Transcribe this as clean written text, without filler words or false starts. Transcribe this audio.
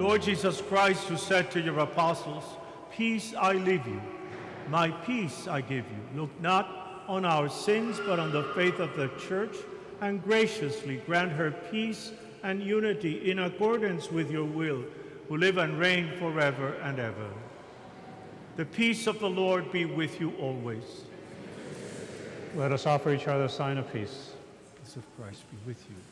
Lord Jesus Christ, who said to your apostles, "Peace I leave you, my peace I give you," look not on our sins, but on the faith of the Church, and graciously grant her peace and unity in accordance with your will, who live and reign forever and ever. The peace of the Lord be with you always. Let us offer each other a sign of peace. The peace of Christ be with you.